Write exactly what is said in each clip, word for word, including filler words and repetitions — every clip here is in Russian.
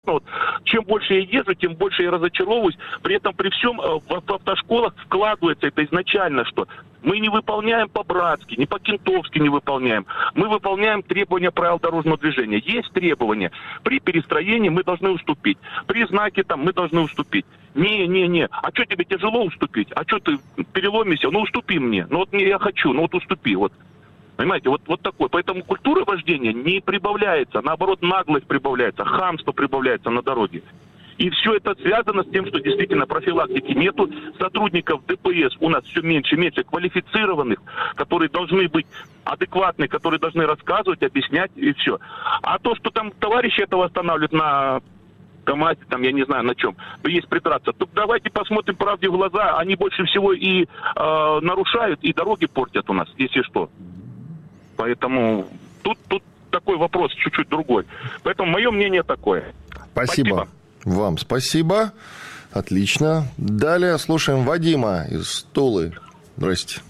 Вот. Чем больше я езжу, тем больше я разочаровываюсь. При этом при всем в автошколах вкладывается это изначально, что мы не выполняем по-братски, не по-кентовски не выполняем. Мы выполняем требования правил дорожного движения. Есть требования. При перестроении мы должны уступить. При знаке там мы должны уступить. Не-не-не. А что тебе тяжело уступить? А что ты переломишься? Ну уступи мне. Ну вот мне я хочу, ну вот уступи. Вот. Понимаете, вот, вот такой. Поэтому культура вождения не прибавляется. Наоборот, наглость прибавляется, хамство прибавляется на дороге. И все это связано с тем, что действительно профилактики нету. Сотрудников ДПС у нас все меньше и меньше, квалифицированных, которые должны быть адекватны, которые должны рассказывать, объяснять и все. А то, что там товарищи этого останавливают на КамАЗе, там, я не знаю на чем, есть придраться, то давайте посмотрим правде в глаза. Они больше всего и э, нарушают, и дороги портят у нас, если что. Поэтому тут, тут такой вопрос чуть-чуть другой. Поэтому мое мнение такое. Спасибо. Спасибо. Вам спасибо. Отлично. Далее слушаем Вадима из Тулы. Здрасте.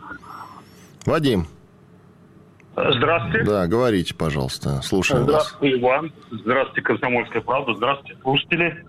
Вадим. Здравствуйте. Да, говорите, пожалуйста. Слушаем Здравствуйте, вас. Иван. Здравствуйте, «Комсомольская правда». Здравствуйте, слушатели.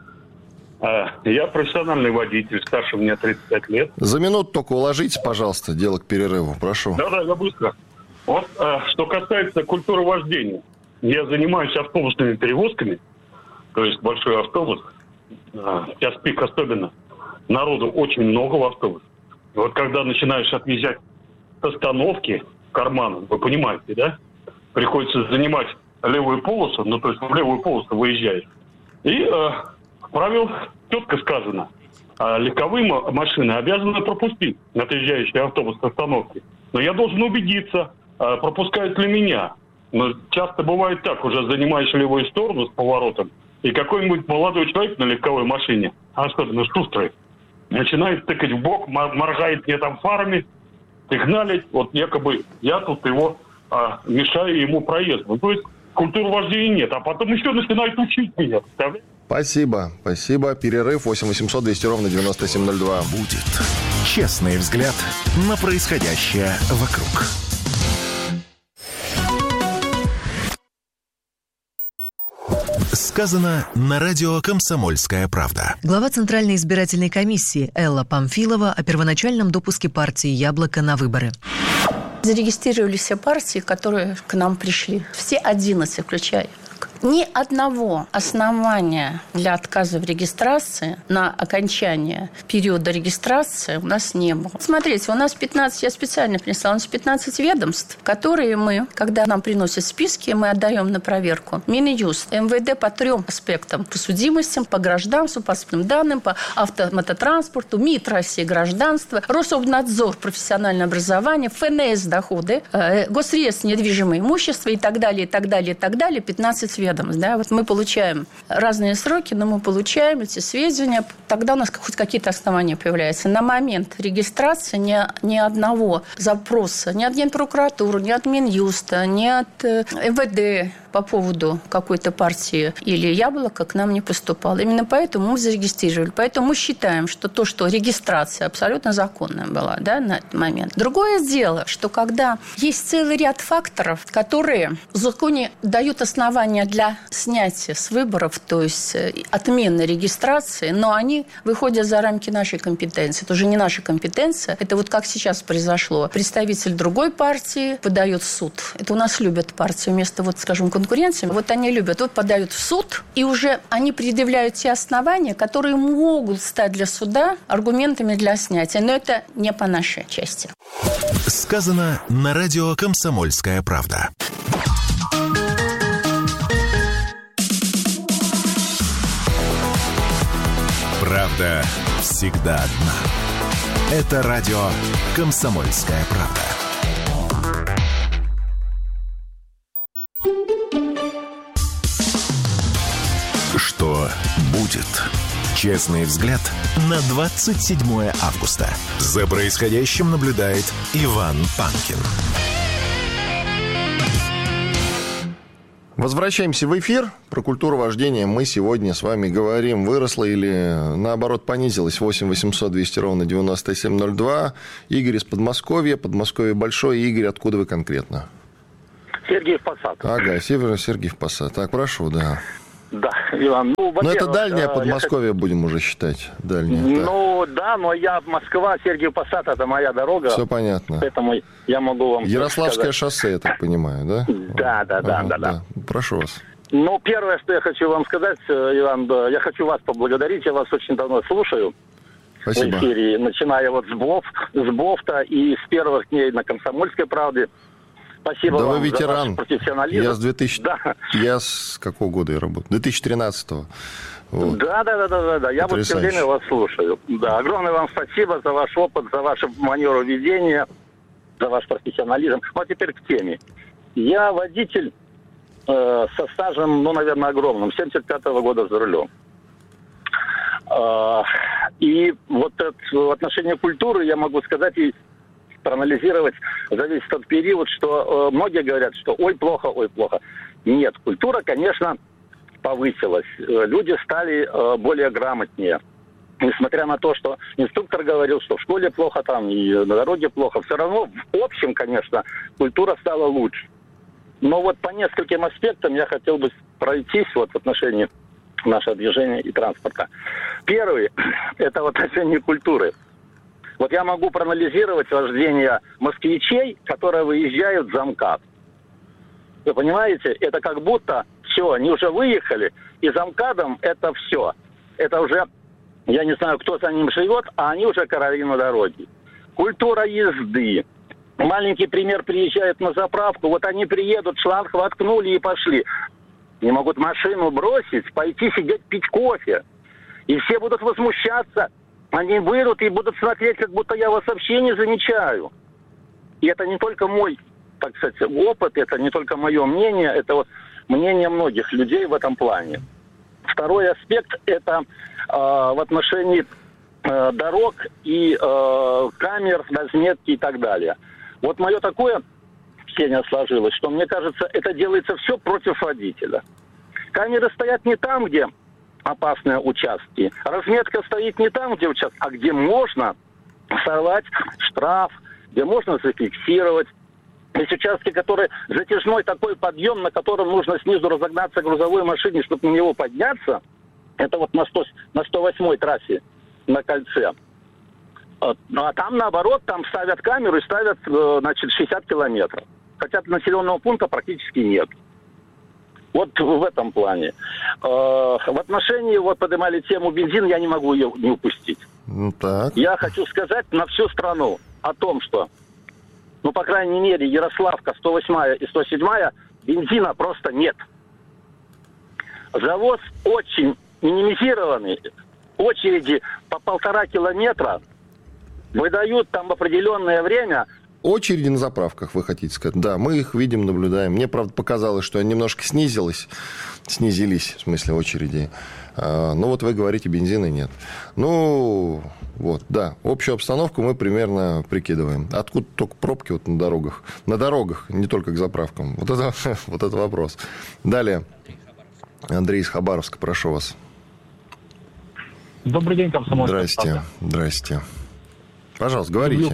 Я профессиональный водитель, старше меня тридцать пять лет. За минуту только уложитесь, пожалуйста, дело к перерыву. Прошу. Да-да, я быстро. Вот, что касается культуры вождения. Я занимаюсь автобусными перевозками. То есть большой автобус, в час пик особенно, народу очень много в автобусе. И вот когда начинаешь отъезжать с остановки карманом, вы понимаете, да? Приходится занимать левую полосу, ну то есть в левую полосу выезжаешь. И э, правил четко сказано, э, легковые машины обязаны пропустить отъезжающий автобус с остановки. Но я должен убедиться, э, пропускают ли меня. Но часто бывает так, уже занимаешь левую сторону с поворотом, и какой-нибудь молодой человек на легковой машине, особенно шустрый, начинает тыкать в бок, моргает мне там фарами, сигналить. Вот якобы я тут его а, мешаю ему проезд. Ну, то есть культуры вождения нет. А потом еще начинает учить меня. Представляете? Спасибо. Спасибо. Перерыв восемь восемьсот двести ровно девяносто семь ноль два. Будет честный взгляд на происходящее вокруг. Сказано на радио «Комсомольская правда». Глава Центральной избирательной комиссии Элла Памфилова о первоначальном допуске партии «Яблоко» на выборы. Зарегистрировались все партии, которые к нам пришли. Все одиннадцать, включая. Ни одного основания для отказа в регистрации на окончание периода регистрации у нас не было. Смотрите, у нас пятнадцать, я специально принесла, у нас пятнадцать ведомств, которые мы, когда нам приносят списки, мы отдаем на проверку. Минюст, МВД по трем аспектам. По судимостям, по гражданству, по паспортным данным, по автомототранспорту, МИД России, гражданство, Рособнадзор, профессиональное образование, ФНС, доходы, э, Госреестр, недвижимое имущество и так далее, и так далее, и так далее. пятнадцать ведомств. Да? Вот мы получаем разные сроки, но мы получаем эти сведения, тогда у нас хоть какие-то основания появляются. На момент регистрации ни, ни одного запроса ни от Генпрокуратуры, ни от Минюста, ни от МВД по поводу какой-то партии или «Яблоко» к нам не поступало. Именно поэтому мы зарегистрировали. Поэтому мы считаем, что то, что регистрация абсолютно законная была, да, на этот момент. Другое дело, что когда есть целый ряд факторов, которые в законе дают основания для снятия с выборов, то есть отмены регистрации, но они выходят за рамки нашей компетенции. Это уже не наша компетенция. Это вот как сейчас произошло. Представитель другой партии подает в суд. Это у нас любят партии вместо, вот, скажем, конкуренции. Вот они любят. Вот подают в суд, и уже они предъявляют те основания, которые могут стать для суда аргументами для снятия. Но это не по нашей части. Сказано на радио «Комсомольская правда». Правда всегда одна. Это радио «Комсомольская правда». Что будет? Честный взгляд на двадцать седьмое августа. За происходящим наблюдает Иван Панкин. Возвращаемся в эфир. Про культуру вождения мы сегодня с вами говорим. Выросла или, наоборот, понизилась? восемь восемьсот двести ровно девяносто семь ноль два. Игорь из Подмосковья. Подмосковье большое. Игорь, откуда вы конкретно? Сергеев Посад. Ага, Север Сергеев Посад. Так, прошу, да. Да, Иван. Ну, но это дальнее э, Подмосковье, я... будем уже считать. Дальнее. Ну, так. Да, но я Москва, Сергиев Посад, это моя дорога. Все понятно. Поэтому я могу вам Ярославское шоссе, я так понимаю, да? Да, да, да, ага, да, да, да. Прошу вас. Ну, первое, что я хочу вам сказать, Иван, я хочу вас поблагодарить. Я вас очень давно слушаю. Спасибо. В эфире, начиная вот с БОФ, с БОФта и с первых дней на «Комсомольской правде». Спасибо да вам вы ветеран. За ваш профессионализм. Я с двухтысячного Да. Я с какого года я работаю? две тысячи тринадцатого. Вот. Да, да, да, да, да, да. Я вот все время вас слушаю. Да, огромное вам спасибо за ваш опыт, за вашу манеру ведения, за ваш профессионализм. Ну, а теперь к теме. Я водитель э, со стажем, ну, наверное, огромным, семьдесят пятого года за рулем. Э, и вот это, в отношении культуры я могу сказать и проанализировать за весь тот период, что э, многие говорят, что ой, плохо, ой, плохо. Нет, культура, конечно, повысилась. Э, люди стали э, более грамотнее. Несмотря на то, что инструктор говорил, что в школе плохо там и на дороге плохо, все равно в общем, конечно, культура стала лучше. Но вот по нескольким аспектам я хотел бы пройтись вот в отношении нашего движения и транспорта. Первый – это в отношении культуры. Вот я могу проанализировать вождение москвичей, которые выезжают за МКАД. Вы понимаете, это как будто все, они уже выехали, и за МКАДом это все. Это уже, я не знаю, кто за ним живет, а они уже короли на дороге. Культура езды. Маленький пример, приезжают на заправку, вот они приедут, шланг воткнули и пошли. Не могут машину бросить, пойти сидеть пить кофе. И все будут возмущаться. Они выйдут и будут смотреть, как будто я вас вообще не замечаю. И это не только мой, так сказать, опыт, это не только мое мнение, это вот мнение многих людей в этом плане. Второй аспект – это э, в отношении э, дорог и э, камер, разметки и так далее. Вот мое такое впечатление сложилось, что, мне кажется, это делается все против водителя. Камеры стоят не там, где опасные участки. Разметка стоит не там, где участок, а где можно сорвать штраф, где можно зафиксировать. Есть участки, которые затяжной такой подъем, на котором нужно снизу разогнаться грузовой машине, чтобы на него подняться. Это вот на, сто, на сто восьмой трассе на кольце. Ну а там наоборот, там ставят камеру и ставят, значит, шестьдесят километров. Хотя населенного пункта практически нет. Вот в этом плане. В отношении, вот поднимали тему бензина, я не могу ее не упустить. Ну, так. Я хочу сказать на всю страну о том, что, ну, по крайней мере, Ярославка, сто восьмая и сто седьмая, бензина просто нет. Завоз очень минимизированный. Очереди по полтора километра выдают там в определенное время. Очереди на заправках, вы хотите сказать? Да, мы их видим, наблюдаем. Мне, правда, показалось, что они немножко снизились, снизились, в смысле, очереди. А, ну, вот вы говорите, бензина нет. Ну, вот, да, общую обстановку мы примерно прикидываем. Откуда только пробки вот на дорогах? На дорогах, не только к заправкам. Вот это, вот это вопрос. Далее. Андрей из Хабаровска, прошу вас. Добрый день, Комсомольская Здрасте, правда. здрасте. Пожалуйста, говорите.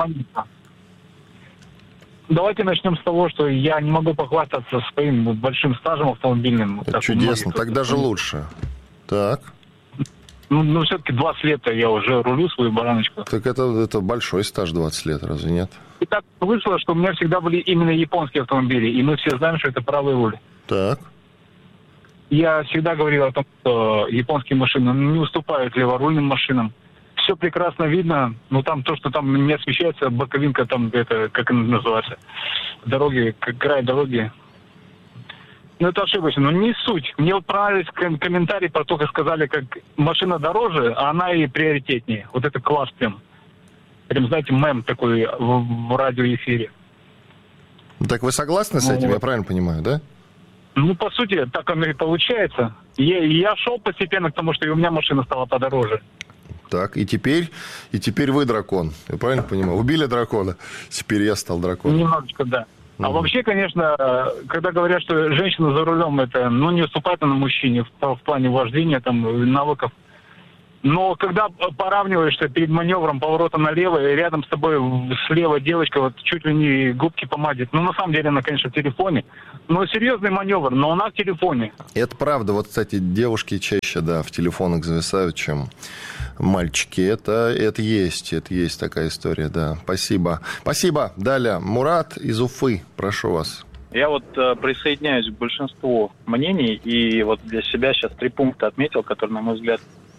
Давайте начнем с того, что я не могу похвастаться своим большим стажем автомобильным. Это чудесно, так даже лучше. Так. Ну, ну, все-таки двадцать лет я уже рулю свою бараночку. Так это, это большой стаж, двадцать лет, разве нет? И так вышло, что у меня всегда были именно японские автомобили, и мы все знаем, что это правый руль. Так. Я всегда говорил о том, что японские машины не уступают леворульным машинам. Все прекрасно видно, но там то, что там не освещается, боковинка там, это, как она называется, дороги, как край дороги. Ну, это ошибочно, но не суть. Мне вот понравились комментарии про то, как сказали, как машина дороже, а она и приоритетнее. Вот это класс прям. Прям, знаете, мем такой в, в радиоэфире. Так вы согласны с этим, ну, я правильно понимаю, да? Ну, по сути, так оно и получается. Я, я шел постепенно к тому, что и у меня машина стала подороже. Так, и теперь, и теперь вы дракон. Я правильно понимаю? Убили дракона, теперь я стал драконом. Немножечко, да. Mm-hmm. А вообще, конечно, когда говорят, что женщина за рулем, это, ну, не уступает она мужчине в, в плане вождения, там, навыков. Но когда поравниваешься перед маневром поворота налево, и рядом с тобой слева девочка вот чуть ли не губки помадит. Ну, на самом деле, она, конечно, в телефоне. Но серьезный маневр, но она в телефоне. Это правда. Вот, кстати, девушки чаще, да, в телефонах зависают, чем мальчики. Это, это есть, это есть такая история, да. Спасибо. Спасибо. Далее. Мурат из Уфы. Прошу вас. Я вот э, присоединяюсь к большинству мнений, и вот для себя сейчас три пункта отметил, которые, на мой взгляд,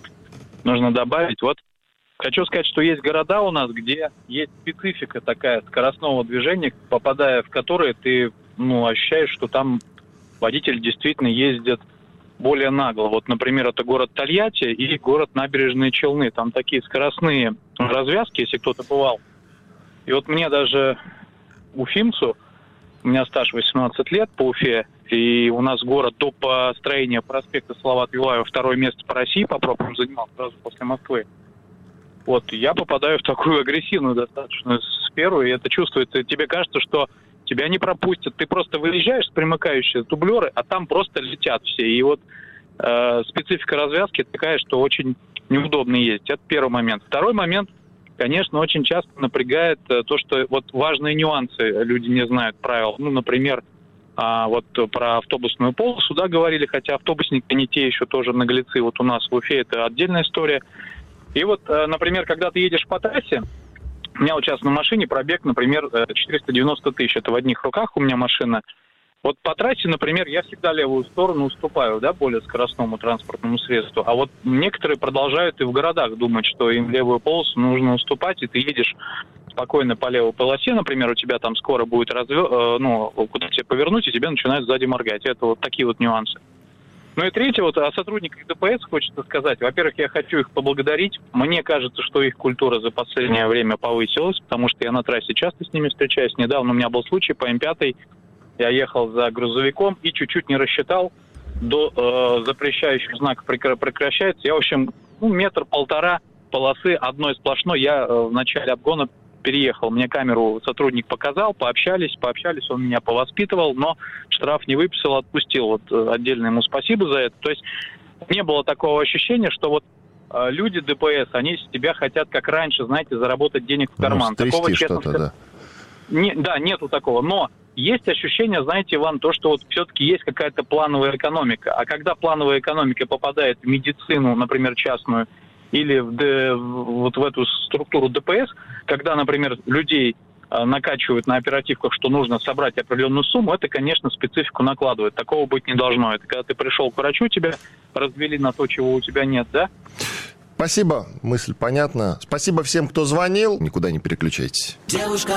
нужно добавить. Вот хочу сказать, что есть города у нас, где есть специфика такая скоростного движения, попадая в которые ты, ну, ощущаешь, что там водитель действительно ездит более нагло. Вот, например, это город Тольятти и город Набережные Челны. Там такие скоростные развязки, если кто-то бывал. И вот мне даже уфимцу, у меня стаж восемнадцать лет по Уфе, и у нас город до построения проспекта Салавата Юлаева второе место по России по пробкам занимал сразу после Москвы. Вот, я попадаю в такую агрессивную достаточно сферу, и это чувствуется. Тебе кажется, что тебя не пропустят. Ты просто выезжаешь с примыкающие дублеры, а там просто летят все. И вот э, специфика развязки такая, что очень неудобно ездить. Это первый момент. Второй момент, конечно, очень часто напрягает то, что вот важные нюансы люди не знают правил. Ну, например, а, вот про автобусную полосу, да, говорили, хотя автобусники не те еще тоже наглецы. Вот у нас в Уфе это отдельная история. И вот, например, когда ты едешь по трассе, у меня вот сейчас на машине пробег, например, четыреста девяносто тысяч. Это в одних руках у меня машина. Вот по трассе, например, я всегда левую сторону уступаю, да, более скоростному транспортному средству. А вот некоторые продолжают и в городах думать, что им левую полосу нужно уступать, и ты едешь спокойно по левой полосе, например, у тебя там скоро будет разве... ну, куда тебе повернуть, и тебе начинают сзади моргать. Это вот такие вот нюансы. Ну и третье, вот о сотрудниках ДПС хочется сказать. Во-первых, я хочу их поблагодарить. Мне кажется, что их культура за последнее время повысилась, потому что я на трассе часто с ними встречаюсь. Недавно у меня был случай по эм пять. Я ехал за грузовиком и чуть-чуть не рассчитал. До э, запрещающего знака прекращается. Я, в общем, ну, метр-полтора полосы одной сплошной. Я э, в начале обгона переехал. Мне камеру сотрудник показал, пообщались, пообщались, он меня повоспитывал, но штраф не выписал, отпустил. Вот отдельно ему спасибо за это. То есть не было такого ощущения, что вот э, люди ДПС, они с тебя хотят, как раньше, знаете, заработать денег в карман. Ну, такого, честно что-то, да. Не, да, нету такого. Но есть ощущение, знаете, Иван, то, что вот все-таки есть какая-то плановая экономика. А когда плановая экономика попадает в медицину, например, частную, или в, д, вот в эту структуру ДПС, когда, например, людей э, накачивают на оперативках, что нужно собрать определенную сумму, это, конечно, специфику накладывает. Такого быть не должно. Это когда ты пришел к врачу, тебя развели на то, чего у тебя нет, да? Спасибо, мысль понятна. Спасибо всем, кто звонил. Никуда не переключайтесь. Девушка